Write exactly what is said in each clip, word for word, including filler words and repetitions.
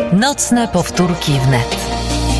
Nocne powtórki wnet.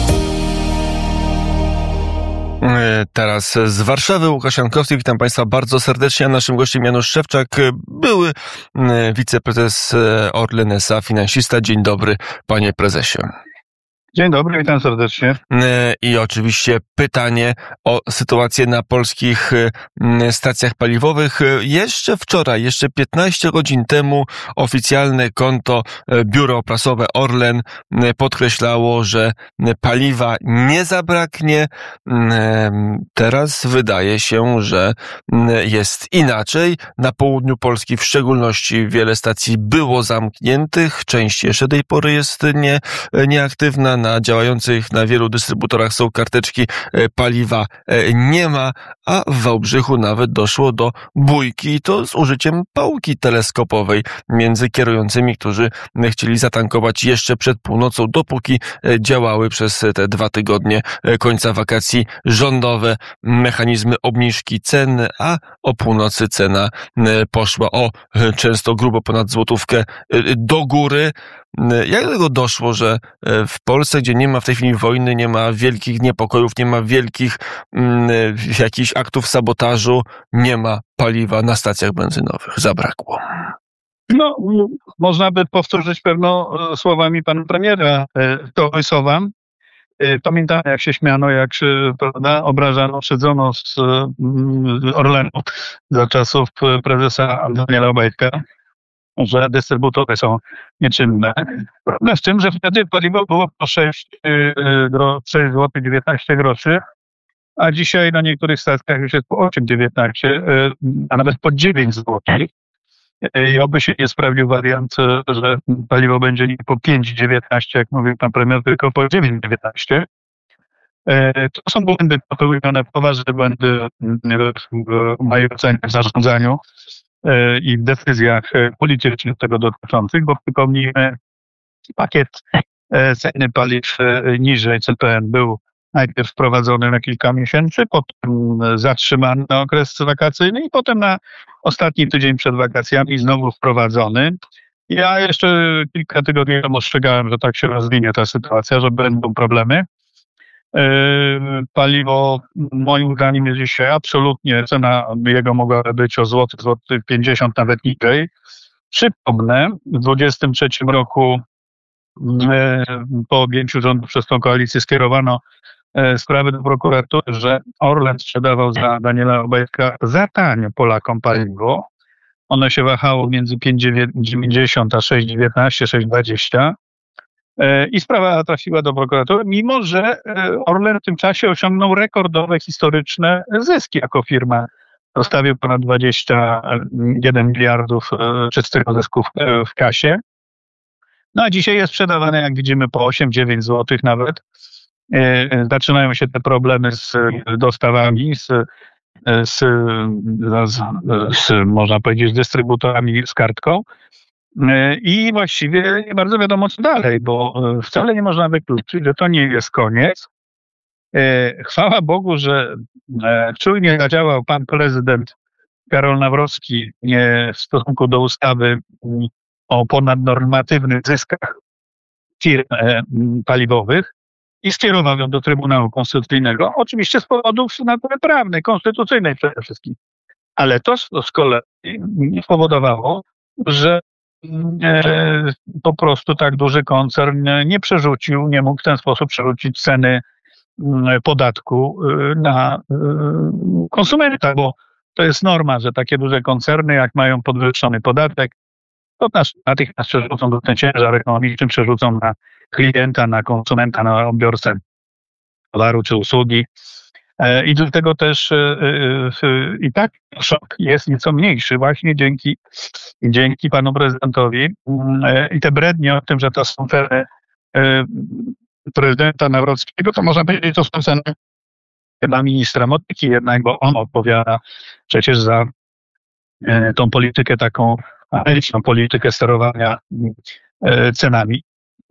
Teraz z Warszawy Łukasz Jankowski. Witam Państwa bardzo serdecznie. A naszym gościem Janusz Szewczak, były wiceprezes Orlen S A, finansista. Dzień dobry, panie prezesie. Dzień dobry, witam serdecznie. I oczywiście pytanie o sytuację na polskich stacjach paliwowych. Jeszcze wczoraj, jeszcze piętnaście godzin temu oficjalne konto biuro prasowe Orlen podkreślało, że paliwa nie zabraknie. Teraz wydaje się, że jest inaczej. Na południu Polski w szczególności wiele stacji było zamkniętych. Część jeszcze do tej pory jest nie, nieaktywna. Na działających na wielu dystrybutorach są karteczki, paliwa nie ma, a w Wałbrzychu nawet doszło do bójki, i to z użyciem pałki teleskopowej między kierującymi, którzy chcieli zatankować jeszcze przed północą, dopóki działały przez te dwa tygodnie końca wakacji rządowe mechanizmy obniżki cen, a o północy cena poszła o często grubo ponad złotówkę do góry. Jak do tego doszło, że w Polsce, gdzie nie ma w tej chwili wojny, nie ma wielkich niepokojów, nie ma wielkich mm, jakichś aktów sabotażu, nie ma paliwa na stacjach benzynowych? Zabrakło. No, można by powtórzyć pewno słowami pana premiera Torysowa. Pamiętam, jak się śmiano, jak się, prawda, obrażano, szydzono z Orlenu za czasów prezesa Daniela Obajtka, że dystrybutory są nieczynne. Problem z tym, że wtedy paliwo było po sześć złotych dziewiętnaście groszy, a dzisiaj na niektórych stacjach już jest po osiem dziewiętnaście, a nawet po dziewięć złotych. I oby się nie sprawdził wariant, że paliwo będzie nie po pięć dziewiętnaście, jak mówił pan premier, tylko po dziewięć dziewiętnaście. To są błędy popełnione, poważne błędy w mojej ocenie w zarządzaniu i w decyzjach politycznych tego dotyczących, bo przypomnijmy, pakiet ceny paliw niżej C P N był najpierw wprowadzony na kilka miesięcy, potem zatrzymany na okres wakacyjny i potem na ostatni tydzień przed wakacjami znowu wprowadzony. Ja jeszcze kilka tygodni temu ostrzegałem, że tak się rozwinie ta sytuacja, że będą problemy. Paliwo moim zdaniem jest dzisiaj absolutnie, cena jego mogła być o złoty, złoty pięćdziesiąt, nawet niżej. Przypomnę, w dwudziestym trzecim roku po objęciu rządu przez tą koalicję skierowano sprawy do prokuratury, że Orlen sprzedawał za Daniela Obajtka za tanio Polakom paliwo. Ono się wahało między pięć dziewięćdziesiąt a sześć dziewiętnaście, sześć dwadzieścia. I sprawa trafiła do prokuratury, mimo że Orlen w tym czasie osiągnął rekordowe, historyczne zyski jako firma. Zostawił ponad dwadzieścia jeden miliardów czystego zysków w kasie. No a dzisiaj jest sprzedawane, jak widzimy, po osiem dziewięć złotych nawet. Zaczynają się te problemy z dostawami, z, z, z, z można powiedzieć, z dystrybutorami z kartką. I właściwie nie bardzo wiadomo, co dalej, bo wcale nie można wykluczyć, że to nie jest koniec. Chwała Bogu, że czujnie zadziałał pan prezydent Karol Nawrocki w stosunku do ustawy o ponadnormatywnych zyskach firm paliwowych i skierował ją do Trybunału Konstytucyjnego, oczywiście z powodów natury prawnej, konstytucyjnej przede wszystkim. Ale to z kolei spowodowało, że po prostu tak duży koncern nie przerzucił, nie mógł w ten sposób przerzucić ceny podatku na konsumenta, bo to jest norma, że takie duże koncerny, jak mają podwyższony podatek, to natychmiast przerzucą do ten ciężar ekonomiczny, przerzucą na klienta, na konsumenta, na odbiorcę towaru czy usługi. I dlatego też i tak szok jest nieco mniejszy właśnie dzięki, dzięki panu prezydentowi. I te brednie o tym, że to są ceny prezydenta Nawrockiego, to można powiedzieć, to są ceny chyba ministra Motyki jednak, bo on odpowiada przecież za tą politykę taką, analityczną politykę sterowania cenami.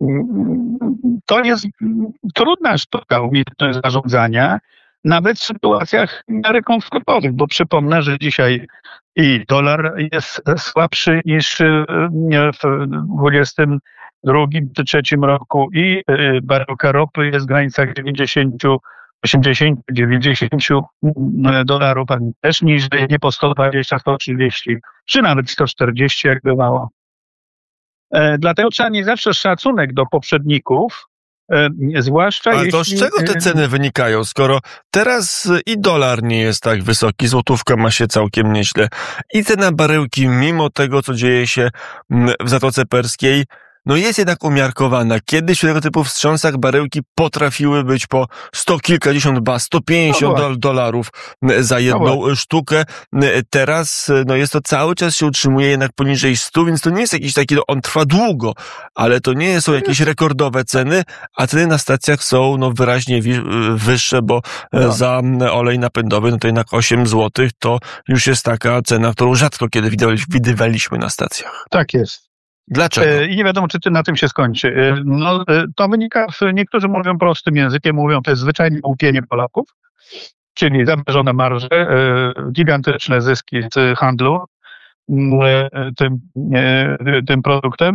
To jest trudna sztuka, umiejętność zarządzania, nawet w sytuacjach komfortowych, bo przypomnę, że dzisiaj i dolar jest słabszy niż w dwudziestym drugim czy trzecim roku i baryłka ropy jest w granicach dziewięćdziesiąt, osiemdziesiąt, dziewięćdziesiąt dolarów, a też niżej, nie po sto dwadzieścia, sto trzydzieści, czy nawet sto czterdzieści, jak bywało. Dlatego trzeba mieć zawsze szacunek do poprzedników, zwłaszcza Ale jeśli... to z czego te ceny wynikają, skoro teraz i dolar nie jest tak wysoki, złotówka ma się całkiem nieźle i cena baryłki, mimo tego, co dzieje się w Zatoce Perskiej, no jest jednak umiarkowana. Kiedyś w tego typu wstrząsach baryłki potrafiły być po sto kilkadziesiąt ba, sto pięćdziesiąt no dolarów za jedną no sztukę. Teraz no jest to cały czas się utrzymuje jednak poniżej stu, więc to nie jest jakiś taki, no on trwa długo, ale to nie są jakieś rekordowe ceny, a ceny na stacjach są no wyraźnie wyższe, bo no. za olej napędowy, no to jednak osiem złotych to już jest taka cena, którą rzadko kiedy widywaliśmy na stacjach. Tak jest. Dlaczego? I nie wiadomo, czy to na tym się skończy. No, to wynika, niektórzy mówią prostym językiem, mówią, to jest zwyczajnie łupienie Polaków, czyli zamierzone marże, gigantyczne zyski z handlu tym, tym produktem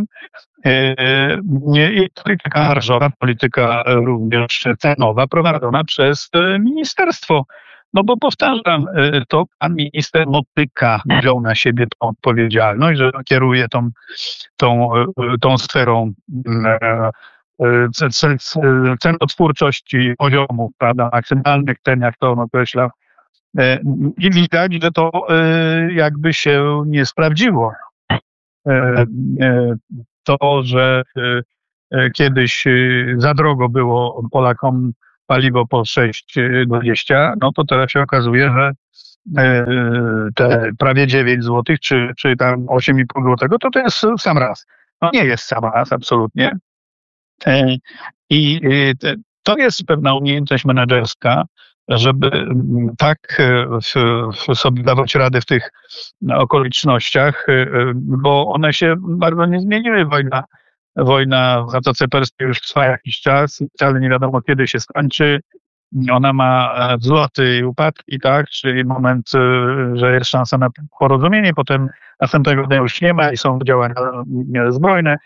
i polityka marżowa, polityka również cenowa prowadzona przez ministerstwo. No bo powtarzam, to pan minister Motyka wziął na siebie tą odpowiedzialność, że kieruje tą, tą, tą sferą cenotwórczości poziomów, prawda, maksymalnych cen, jak to on określa. I widać, że to jakby się nie sprawdziło. To, że kiedyś za drogo było Polakom paliwo po sześć dwadzieścia, no to teraz się okazuje, że te prawie dziewięć złotych, czy, czy tam osiem i pół złotego, to to jest sam raz. No nie jest sam raz, absolutnie. I to jest pewna umiejętność menedżerska, żeby tak sobie dawać radę w tych okolicznościach, bo one się bardzo nie zmieniły. Wojna Wojna w Zatoce Perskiej już trwa jakiś czas, wcale nie wiadomo, kiedy się skończy. Ona ma wzloty i upadki, tak, czyli moment, że jest szansa na porozumienie, potem następnego dnia już nie ma i są działania zbrojne.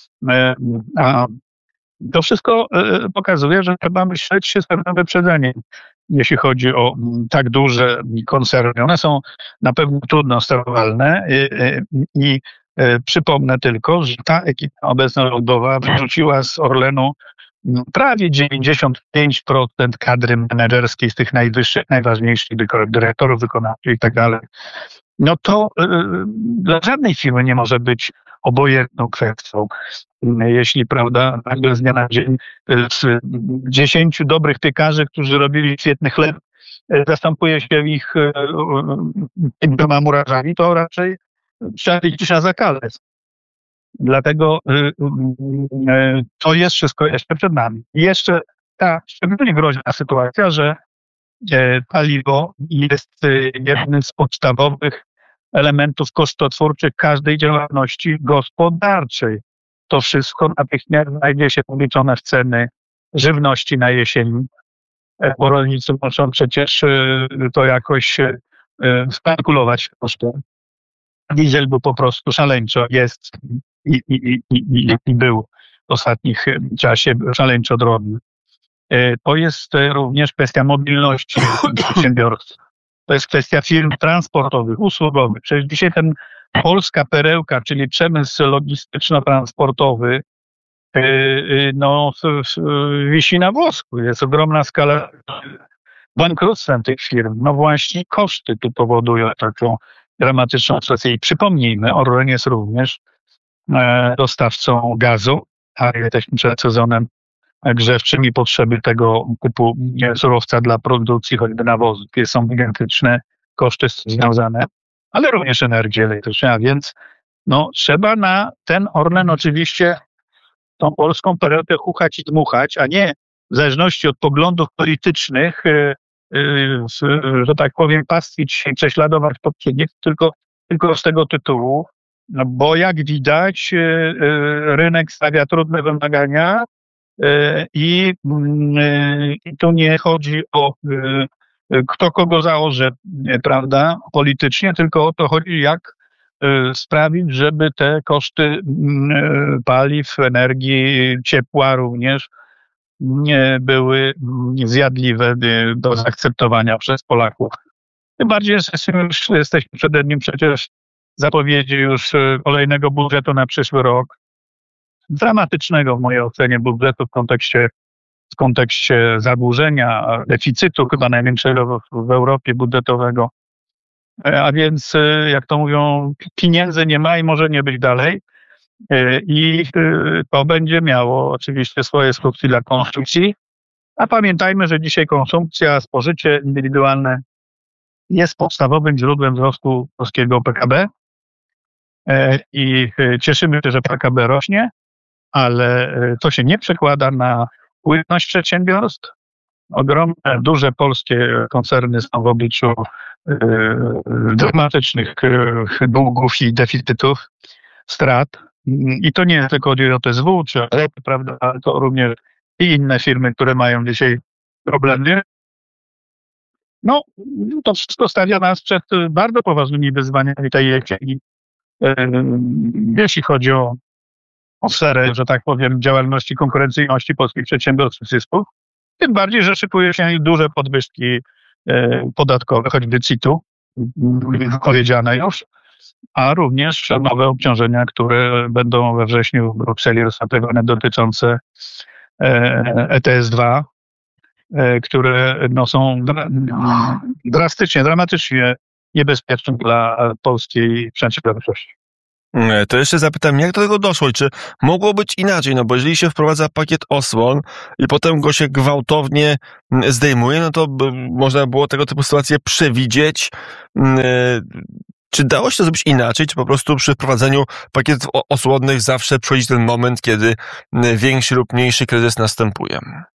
A to wszystko pokazuje, że trzeba myśleć się z pewnym wyprzedzeniem, jeśli chodzi o tak duże koncerny. One są na pewno trudno sterowalne i, i przypomnę tylko, że ta ekipa obecna rządowa wyrzuciła z Orlenu prawie dziewięćdziesiąt pięć procent kadry menedżerskiej z tych najwyższych, najważniejszych dyrektorów wykonawczych i tak dalej. No to y, dla żadnej firmy nie może być obojętną kwestią. Jeśli, prawda, nagle z dnia na dzień z dziesięciu dobrych piekarzy, którzy robili świetny chleb, zastępuje się ich pięcioma murarzami, to raczej trzeba liczyć na zakalec. Dlatego y, y, to jest wszystko jeszcze przed nami. I jeszcze ta szczególnie groźna sytuacja, że y, paliwo jest y, jednym z podstawowych elementów kosztotwórczych każdej działalności gospodarczej. To wszystko natychmiast znajdzie się policzone w ceny żywności na jesień, bo rolnicy muszą przecież y, to jakoś y, skalkulować kosztem. Diesel był po prostu szaleńczo, jest i, i, i, i był w ostatnim czasie szaleńczo drogi. To jest również kwestia mobilności przedsiębiorstw. To jest kwestia firm transportowych, usługowych. Przecież dzisiaj ten polska perełka, czyli przemysł logistyczno-transportowy, no, wisi na włosku. Jest ogromna skala bankructwa tych firm. No właśnie koszty tu powodują taką dramatyczną sytuację. I przypomnijmy, Orlen jest również dostawcą gazu, a jesteśmy przed sezonem grzewczym i potrzeby tego typu surowca dla produkcji choćby nawozów. Są gigantyczne koszty z tym związane, ale również energii elektrycznej, a więc no, trzeba na ten Orlen oczywiście tą polską perełkę chuchać i dmuchać, a nie w zależności od poglądów politycznych, yy, yy, że tak powiem, pastwić i prześladować poprzednich, tylko, tylko z tego tytułu, no bo jak widać, yy, rynek stawia trudne wymagania yy, i yy, tu nie chodzi o yy, kto kogo zaorze, prawda, politycznie, tylko o to chodzi, jak sprawić, żeby te koszty paliw, energii, ciepła również nie były zjadliwe do zaakceptowania przez Polaków. Tym bardziej jesteśmy, jesteśmy przed jednym przecież zapowiedzi już kolejnego budżetu na przyszły rok. Dramatycznego w mojej ocenie budżetu w kontekście, w kontekście zadłużenia, deficytu chyba największego w, w Europie budżetowego. A więc, jak to mówią, pieniędzy nie ma i może nie być dalej. I to będzie miało oczywiście swoje skutki dla konsumpcji. A pamiętajmy, że dzisiaj konsumpcja, spożycie indywidualne jest podstawowym źródłem wzrostu polskiego P K B. I cieszymy się, że P K B rośnie, ale to się nie przekłada na płynność przedsiębiorstw. Ogromne, duże polskie koncerny są w obliczu y, dramatycznych y, długów i deficytów, strat. I to nie tylko chodzi o T S W czy O, prawda, ale to również i inne firmy, które mają dzisiaj problemy. No, to wszystko stawia nas przed bardzo poważnymi wyzwaniami tej jesieni. Y, jeśli chodzi o, o sferę, że tak powiem, działalności, konkurencyjności polskich przedsiębiorstw zysków. Tym bardziej, że szykuje się duże podwyżki e, podatkowe, choćby C I T-u, powiedziane już, a również nowe obciążenia, które będą we wrześniu w Brukseli rozpatrywane dotyczące e, E T S dwa, e, które no, są dra, drastycznie, dramatycznie niebezpieczne dla polskiej przedsiębiorczości. To jeszcze zapytam, jak do tego doszło i czy mogło być inaczej, no bo jeżeli się wprowadza pakiet osłon i potem go się gwałtownie zdejmuje, no to można było tego typu sytuacje przewidzieć. Czy dało się to zrobić inaczej, czy po prostu przy wprowadzeniu pakietów osłonnych zawsze przychodzi ten moment, kiedy większy lub mniejszy kryzys następuje?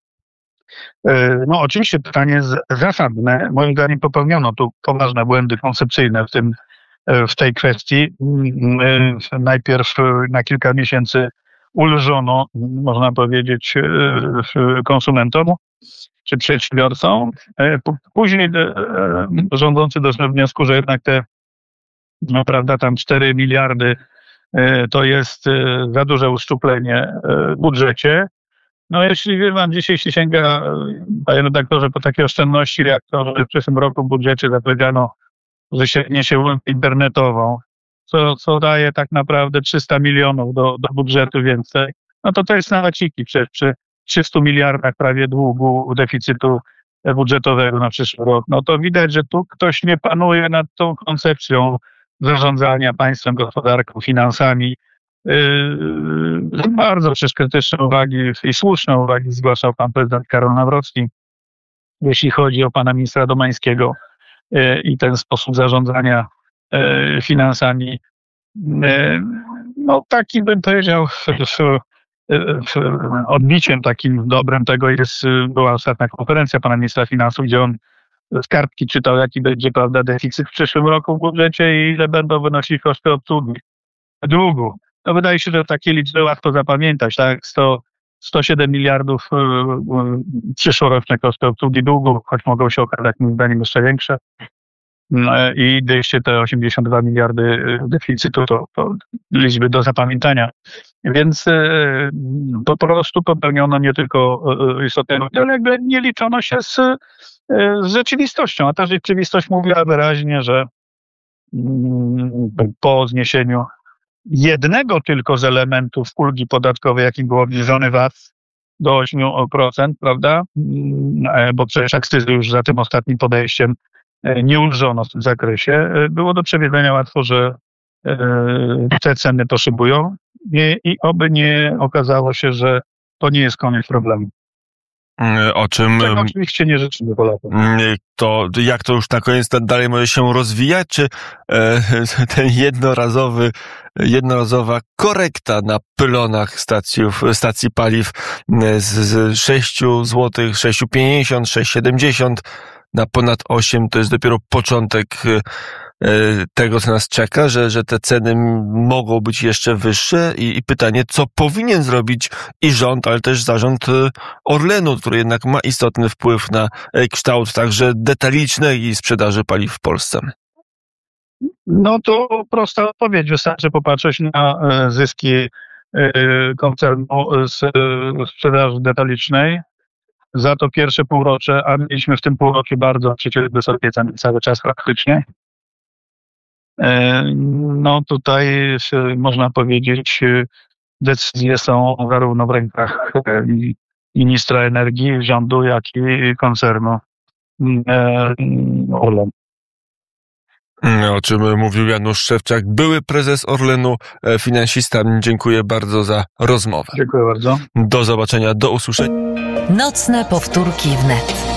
No oczywiście pytanie jest zasadne. Moim zdaniem popełniono tu poważne błędy koncepcyjne w tym w tej kwestii. Najpierw na kilka miesięcy ulżono, można powiedzieć, konsumentom czy przedsiębiorcom. Później rządzący doszli do wniosku, że jednak te, no prawda, tam cztery miliardy to jest za duże uszczuplenie w budżecie. No jeśli wie pan, dzisiaj się sięga, panie redaktorze, po takie oszczędności reaktorze, w przyszłym roku w budżecie zapowiedziano, że sięgnie się łąkę internetową, co, co daje tak naprawdę trzysta milionów do, do budżetu więcej, no to to jest na waciki. Przecież przy trzystu miliardach prawie długu deficytu budżetowego na przyszły rok, no to widać, że tu ktoś nie panuje nad tą koncepcją zarządzania państwem, gospodarką, finansami. Yy, bardzo przecież krytyczne uwagi i słuszne uwagi zgłaszał pan prezydent Karol Nawrocki, jeśli chodzi o pana ministra Domańskiego i ten sposób zarządzania finansami. No taki bym powiedział, odbiciem takim dobrym tego jest, była ostatnia konferencja pana ministra finansów, gdzie on z kartki czytał, jaki będzie, prawda, deficyt w przyszłym roku w budżecie i ile będą wynosić koszty obsługi długu. No wydaje się, że takie liczby łatwo zapamiętać, tak? sto, sto siedem miliardów przyszłoroczne koszty obsługi długu, choć mogą się okazać moim zdaniem jeszcze większe. I dwieście osiemdziesiąt dwa miliardy deficytu to, to liczby do zapamiętania. Więc e, po prostu popełniono nie tylko istotne, ale jakby nie liczono się z, z rzeczywistością. A ta rzeczywistość mówiła wyraźnie, że mm, po zniesieniu jednego tylko z elementów ulgi podatkowej, jakim był obniżony V A T do osiem procent, prawda? Bo przecież akcyzy już za tym ostatnim podejściem nie ulżono w tym zakresie. Było do przewidzenia łatwo, że te ceny poszybują i, i oby nie okazało się, że to nie jest koniec problemu. O czym... Czego oczywiście nie życzymy Polakom. To jak to już na koniec dalej może się rozwijać, czy e, ten jednorazowy, jednorazowa korekta na pylonach stacjów, stacji paliw z, z sześć złotych, sześć pięćdziesiąt, sześć siedemdziesiąt na ponad osiem, to jest dopiero początek tego, co nas czeka, że, że te ceny mogą być jeszcze wyższe i, i pytanie, co powinien zrobić i rząd, ale też zarząd Orlenu, który jednak ma istotny wpływ na kształt także detalicznej sprzedaży paliw w Polsce. No to prosta odpowiedź. Wystarczy popatrzeć na zyski koncernu z sprzedaży detalicznej za to pierwsze półrocze, a mieliśmy w tym półroczu bardzo przecież wysokie ceny cały czas praktycznie. No tutaj można powiedzieć, decyzje są zarówno w rękach ministra energii, rządu, jak i koncernu Orlen. O czym mówił Janusz Szewczak, były prezes Orlenu, finansista. Dziękuję bardzo za rozmowę. Dziękuję bardzo. Do zobaczenia, do usłyszenia. Nocne powtórki wnet.